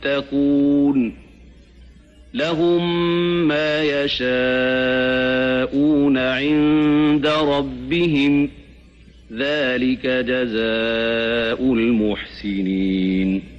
يتقون لهم ما يشاءون عند ربهم ذلك جزاء المحسنين